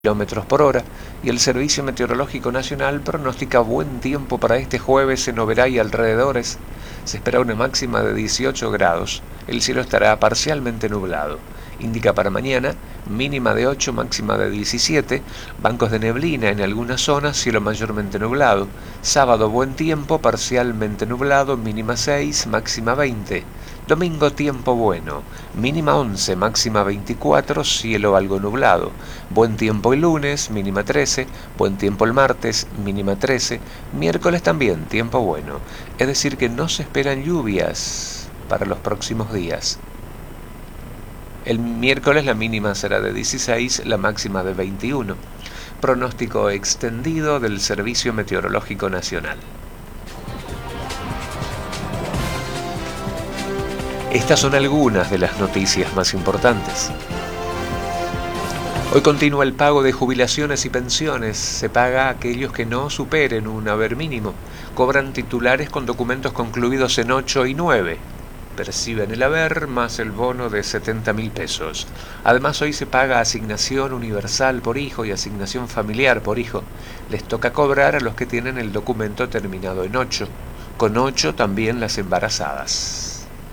kilómetros por hora, y el Servicio Meteorológico Nacional pronostica buen tiempo para este jueves en Oberá y alrededores. Se espera una máxima de 18 grados, el cielo estará parcialmente nublado. Indica para mañana mínima de 8, máxima de 17, bancos de neblina en algunas zonas, cielo mayormente nublado. Sábado buen tiempo, parcialmente nublado, mínima 6, máxima 20. Domingo tiempo bueno, mínima 11, máxima 24, cielo algo nublado. Buen tiempo el lunes, mínima 13, buen tiempo el martes, mínima 13, miércoles también tiempo bueno. Es decir que no se esperan lluvias para los próximos días. El miércoles la mínima será de 16, la máxima de 21. Pronóstico extendido del Servicio Meteorológico Nacional. Estas son algunas de las noticias más importantes. Hoy continúa el pago de jubilaciones y pensiones. Se paga a aquellos que no superen un haber mínimo. Cobran titulares con documentos concluidos en 8 y 9. Perciben el haber más el bono de 70.000 pesos. Además, hoy se paga asignación universal por hijo y asignación familiar por hijo. Les toca cobrar a los que tienen el documento terminado en 8. Con 8 también las embarazadas.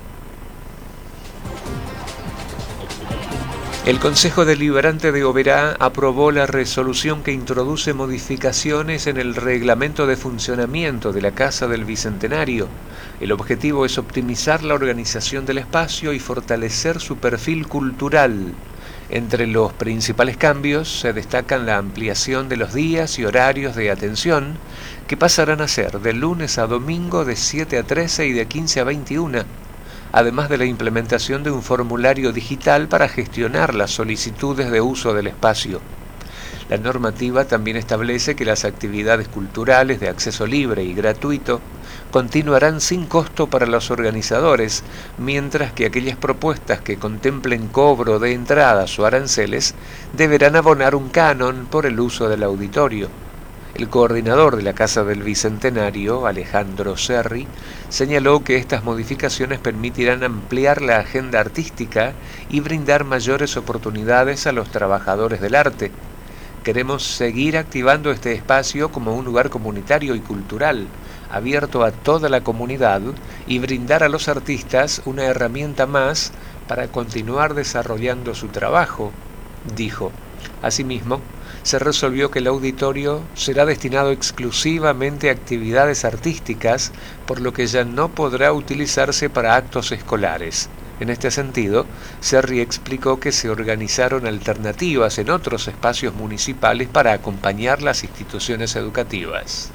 El Consejo Deliberante de Oberá aprobó la resolución que introduce modificaciones en el reglamento de funcionamiento de la Casa del Bicentenario. El objetivo es optimizar la organización del espacio y fortalecer su perfil cultural. Entre los principales cambios se destacan la ampliación de los días y horarios de atención, que pasarán a ser de lunes a domingo de 7 a 13 y de 15 a 21. Además de la implementación de un formulario digital para gestionar las solicitudes de uso del espacio. La normativa también establece que las actividades culturales de acceso libre y gratuito continuarán sin costo para los organizadores, mientras que aquellas propuestas que contemplen cobro de entradas o aranceles deberán abonar un canon por el uso del auditorio. El coordinador de la Casa del Bicentenario, Alejandro Serri, señaló que estas modificaciones permitirán ampliar la agenda artística y brindar mayores oportunidades a los trabajadores del arte. Queremos seguir activando este espacio como un lugar comunitario y cultural, abierto a toda la comunidad, y brindar a los artistas una herramienta más para continuar desarrollando su trabajo, dijo. Asimismo, se resolvió que el auditorio será destinado exclusivamente a actividades artísticas, por lo que ya no podrá utilizarse para actos escolares. En este sentido, Serri explicó que se organizaron alternativas en otros espacios municipales para acompañar las instituciones educativas.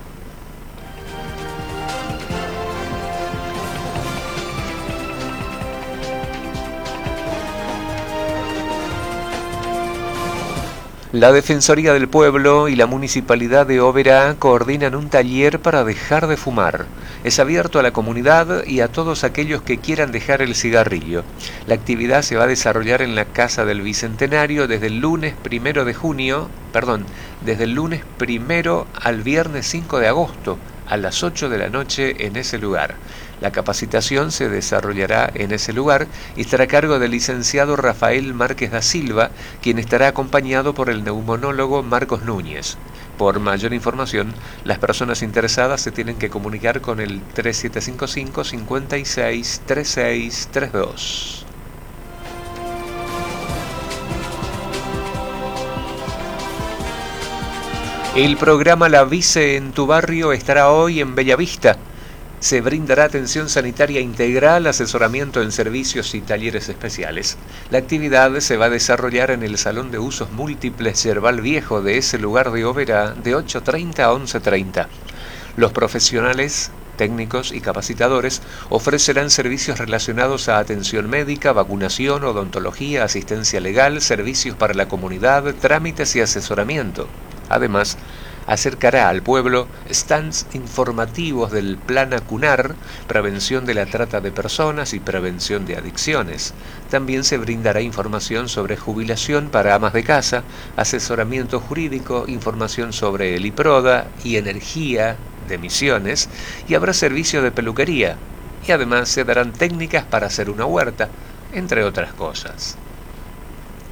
La Defensoría del Pueblo y la Municipalidad de Oberá coordinan un taller para dejar de fumar. Es abierto a la comunidad y a todos aquellos que quieran dejar el cigarrillo. La actividad se va a desarrollar en la Casa del Bicentenario desde el lunes 1 de junio, desde el lunes 1 al viernes 5 de agosto, a las 8 de la noche en ese lugar. La capacitación se desarrollará en ese lugar y estará a cargo del licenciado Rafael Márquez da Silva, quien estará acompañado por el neumonólogo Marcos Núñez. Por mayor información, las personas interesadas se tienen que comunicar con el 3755 56 36 32. El programa La Vice en tu barrio estará hoy en Bellavista. Se brindará atención sanitaria integral, asesoramiento en servicios y talleres especiales. La actividad se va a desarrollar en el Salón de Usos Múltiples Yerbal Viejo de ese lugar de Oberá de 8:30 a 11:30. Los profesionales, técnicos y capacitadores ofrecerán servicios relacionados a atención médica, vacunación, odontología, asistencia legal, servicios para la comunidad, trámites y asesoramiento. Además, acercará al pueblo stands informativos del Plan ACUNAR, prevención de la trata de personas y prevención de adicciones. También se brindará información sobre jubilación para amas de casa, asesoramiento jurídico, información sobre el IPRODA y energía de Misiones, y habrá servicio de peluquería. Y además se darán técnicas para hacer una huerta, entre otras cosas.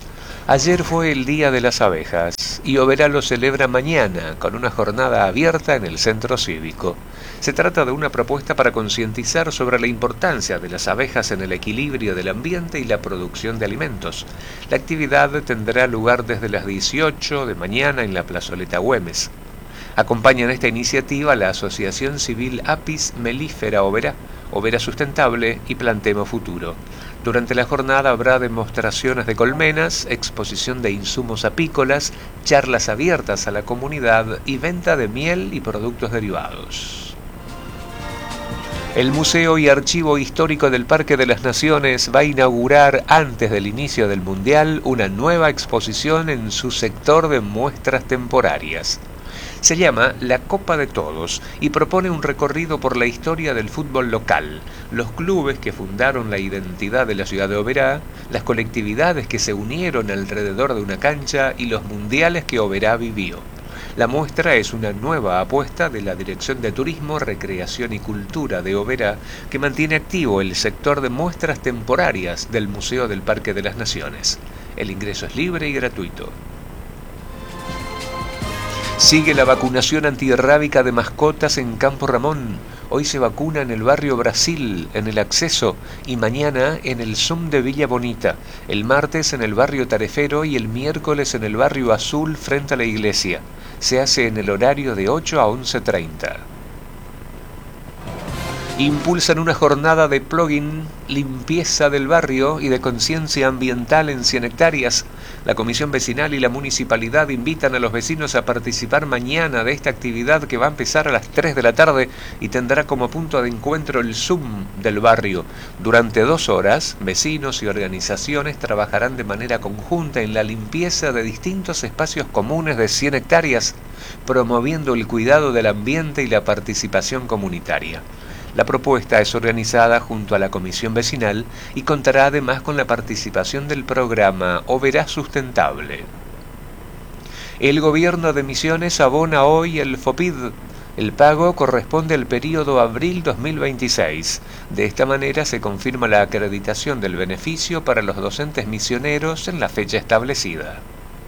Ayer fue el Día de las Abejas y Oberá lo celebra mañana con una jornada abierta en el Centro Cívico. Se trata de una propuesta para concientizar sobre la importancia de las abejas en el equilibrio del ambiente y la producción de alimentos. La actividad tendrá lugar desde las 18 de mañana en la plazoleta Güemes. Acompañan esta iniciativa la Asociación Civil Apis Mellifera Oberá, Oberá Sustentable y Plantemos Futuro. Durante la jornada habrá demostraciones de colmenas, exposición de insumos apícolas, charlas abiertas a la comunidad y venta de miel y productos derivados. El Museo y Archivo Histórico del Parque de las Naciones va a inaugurar antes del inicio del Mundial una nueva exposición en su sector de muestras temporarias. Se llama La Copa de Todos y propone un recorrido por la historia del fútbol local, los clubes que fundaron la identidad de la ciudad de Oberá, las colectividades que se unieron alrededor de una cancha y los mundiales que Oberá vivió. La muestra es una nueva apuesta de la Dirección de Turismo, Recreación y Cultura de Oberá, que mantiene activo el sector de muestras temporarias del Museo del Parque de las Naciones. El ingreso es libre y gratuito. Sigue la vacunación antirrábica de mascotas en Campo Ramón. Hoy se vacuna en el barrio Brasil, en el Acceso, y mañana en el Zoom de Villa Bonita, el martes en el barrio Tarefero y el miércoles en el barrio Azul frente a la iglesia. Se hace en el horario de 8 a 11:30. Impulsan una jornada de plugin, limpieza del barrio y de conciencia ambiental en 100 hectáreas. La Comisión Vecinal y la Municipalidad invitan a los vecinos a participar mañana de esta actividad que va a empezar a las 3 de la tarde y tendrá como punto de encuentro el Zoom del barrio. Durante 2 horas, vecinos y organizaciones trabajarán de manera conjunta en la limpieza de distintos espacios comunes de 100 hectáreas, promoviendo el cuidado del ambiente y la participación comunitaria. La propuesta es organizada junto a la Comisión Vecinal y contará además con la participación del programa Oberá Sustentable. El gobierno de Misiones abona hoy el FOPID. El pago corresponde al período abril 2026. De esta manera se confirma la acreditación del beneficio para los docentes misioneros en la fecha establecida.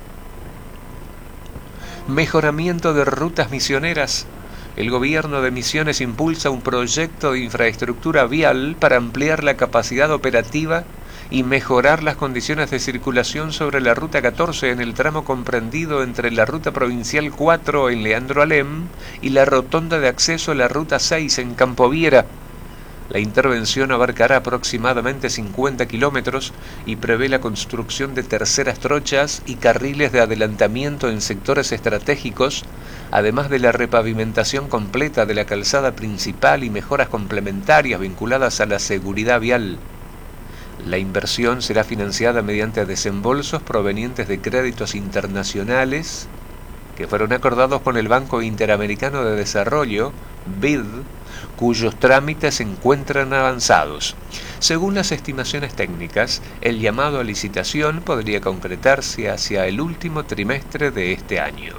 Mejoramiento de rutas misioneras. El gobierno de Misiones impulsa un proyecto de infraestructura vial para ampliar la capacidad operativa y mejorar las condiciones de circulación sobre la Ruta 14 en el tramo comprendido entre la Ruta Provincial 4 en Leandro Alem y la rotonda de acceso a la Ruta 6 en Campo Viera. La intervención abarcará aproximadamente 50 kilómetros y prevé la construcción de terceras trochas y carriles de adelantamiento en sectores estratégicos, además de la repavimentación completa de la calzada principal y mejoras complementarias vinculadas a la seguridad vial. La inversión será financiada mediante desembolsos provenientes de créditos internacionales que fueron acordados con el Banco Interamericano de Desarrollo, BID, cuyos trámites se encuentran avanzados. Según las estimaciones técnicas, el llamado a licitación podría concretarse hacia el último trimestre de este año.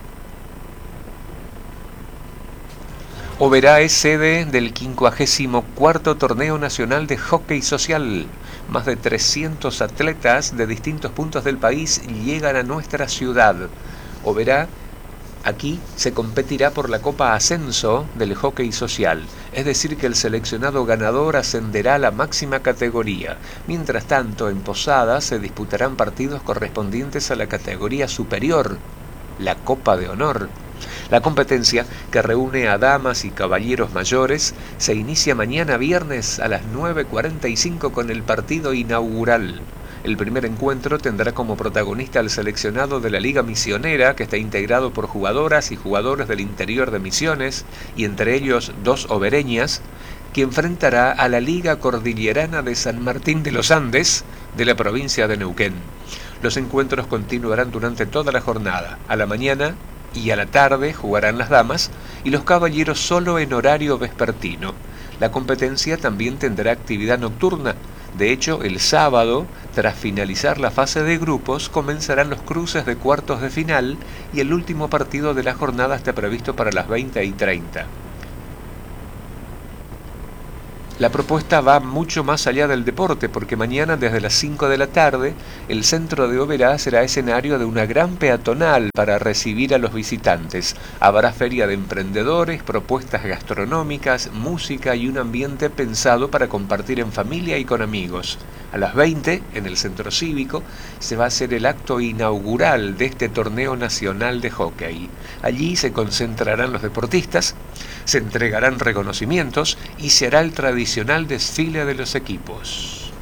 Oberá es sede del 54º Torneo Nacional de Hockey Social. Más de 300 atletas de distintos puntos del país llegan a nuestra ciudad. Oberá, aquí se competirá por la Copa Ascenso del Hockey Social, es decir que el seleccionado ganador ascenderá a la máxima categoría. Mientras tanto, en Posadas se disputarán partidos correspondientes a la categoría superior, la Copa de Honor. La competencia, que reúne a damas y caballeros mayores, se inicia mañana viernes a las 9:45 con el partido inaugural. El primer encuentro tendrá como protagonista al seleccionado de la Liga Misionera, que está integrado por jugadoras y jugadores del interior de Misiones, y entre ellos 2 obereñas, que enfrentará a la Liga Cordillerana de San Martín de los Andes, de la provincia de Neuquén. Los encuentros continuarán durante toda la jornada. A la mañana y a la tarde jugarán las damas y los caballeros solo en horario vespertino. La competencia también tendrá actividad nocturna. De hecho, el sábado, tras finalizar la fase de grupos, comenzarán los cruces de cuartos de final y el último partido de la jornada está previsto para las 20:30. La propuesta va mucho más allá del deporte, porque mañana desde las 5 de la tarde el centro de Oberá será escenario de una gran peatonal para recibir a los visitantes. Habrá feria de emprendedores, propuestas gastronómicas, música y un ambiente pensado para compartir en familia y con amigos. A las 20, en el centro cívico, se va a hacer el acto inaugural de este torneo nacional de hockey. Allí se concentrarán los deportistas, se entregarán reconocimientos y se hará el tradicional desfile de los equipos.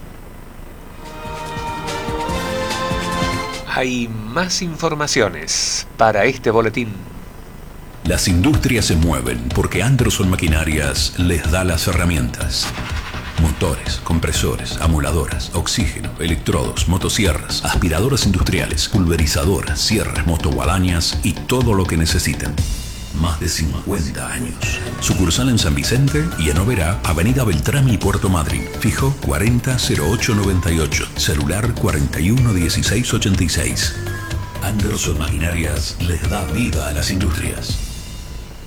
Hay más informaciones para este boletín. Las industrias se mueven porque Anderson Maquinarias les da las herramientas. Motores, compresores, amoladoras, oxígeno, electrodos, motosierras, aspiradoras industriales, pulverizadoras, cierres, motoguadañas y todo lo que necesiten. Más de 50 años. Sucursal en San Vicente y en Oberá, Avenida Beltrami y Puerto Madryn. Fijo 400898. Celular 411686. Anderson Maquinarias les da vida a las industrias.